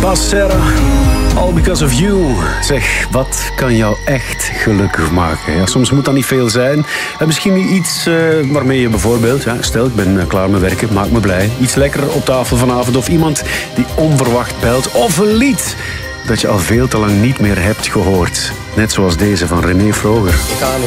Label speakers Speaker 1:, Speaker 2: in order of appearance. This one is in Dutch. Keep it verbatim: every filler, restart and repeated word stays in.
Speaker 1: Bas Serra, All Because of You. Zeg, wat kan jou echt gelukkig maken? Ja, soms moet dat niet veel zijn. En misschien iets uh, waarmee je bijvoorbeeld... Ja, stel, ik ben uh, klaar met werken, maak me blij. Iets lekker op tafel vanavond. Of iemand die onverwacht belt. Of een lied dat je al veel te lang niet meer hebt gehoord. Net zoals deze van René Vroger.
Speaker 2: Ik ga nu